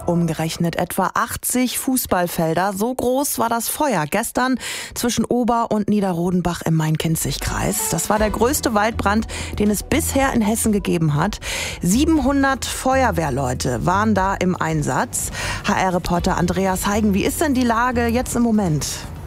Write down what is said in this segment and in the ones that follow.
umgerechnet etwa 80 Fußballfelder. So groß war das Feuer gestern zwischen Ober- und Niederrodenbach im Main-Kinzig-Kreis. Das war der größte Waldbrand, den es bisher in Hessen gegeben hat. 700 Feuerwehrleute waren da im Einsatz. HR-Reporter Andreas Heigen, wie ist denn die Lage jetzt im Moment?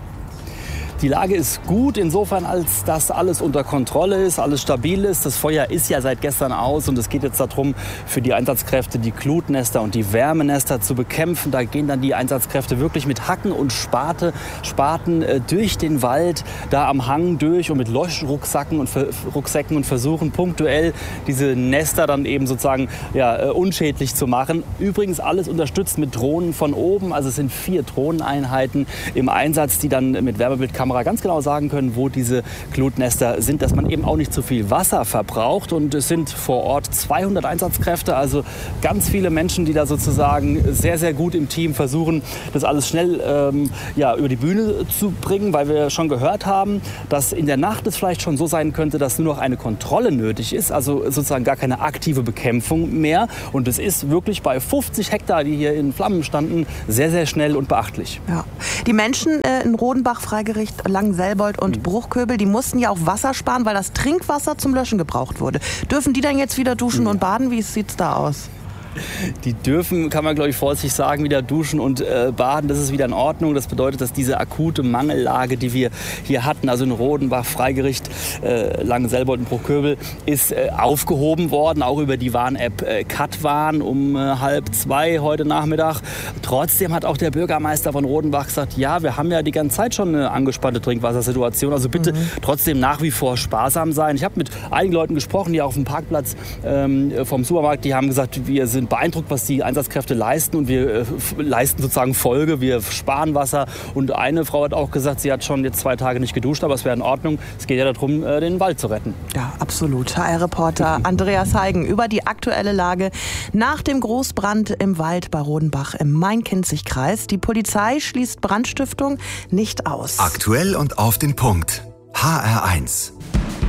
Die Lage ist gut, insofern, als dass alles unter Kontrolle ist, alles stabil ist. Das Feuer ist ja seit gestern aus und es geht jetzt darum, für die Einsatzkräfte die Glutnester und die Wärmenester zu bekämpfen. Da gehen dann die Einsatzkräfte wirklich mit Hacken und Spaten durch den Wald, da am Hang durch und mit Leuchtrucksäcken und versuchen punktuell diese Nester dann eben sozusagen unschädlich zu machen. Übrigens alles unterstützt mit Drohnen von oben. Also es sind 4 Drohneneinheiten im Einsatz, die dann mit Wärmebildkamera ganz genau sagen können, wo diese Glutnester sind, dass man eben auch nicht zu viel Wasser verbraucht. Und es sind vor Ort 200 Einsatzkräfte, also ganz viele Menschen, die da sozusagen sehr, sehr gut im Team versuchen, das alles schnell über die Bühne zu bringen, weil wir schon gehört haben, dass in der Nacht es vielleicht schon so sein könnte, dass nur noch eine Kontrolle nötig ist, also sozusagen gar keine aktive Bekämpfung mehr. Und es ist wirklich bei 50 Hektar, die hier in Flammen standen, sehr, sehr schnell und beachtlich. Ja. Die Menschen in Rodenbach, Freigericht, Langenselbold und Bruchköbel, die mussten ja auch Wasser sparen, weil das Trinkwasser zum Löschen gebraucht wurde. Dürfen die dann jetzt wieder duschen und baden? Wie sieht's da aus? Die dürfen, kann man glaube ich vorsichtig sagen, wieder duschen und baden. Das ist wieder in Ordnung. Das bedeutet, dass diese akute Mangellage, die wir hier hatten, also in Rodenbach, Freigericht, Langenselbold und Bruchköbel, ist aufgehoben worden, auch über die Warn-App Katwarn um 1:30 heute Nachmittag. Trotzdem hat auch der Bürgermeister von Rodenbach gesagt, ja, wir haben ja die ganze Zeit schon eine angespannte Trinkwassersituation. Also bitte trotzdem nach wie vor sparsam sein. Ich habe mit einigen Leuten gesprochen, die auf dem Parkplatz vom Supermarkt, die haben gesagt, wir sind beeindruckt, was die Einsatzkräfte leisten und wir leisten sozusagen Folge, wir sparen Wasser. Und eine Frau hat auch gesagt, sie hat schon jetzt 2 Tage nicht geduscht, aber es wäre in Ordnung. Es geht ja darum, den Wald zu retten. Ja, absolut. HR-Reporter Andreas Heigen über die aktuelle Lage nach dem Großbrand im Wald bei Rodenbach im Main-Kinzig-Kreis. Die Polizei schließt Brandstiftung nicht aus. Aktuell und auf den Punkt. HR1.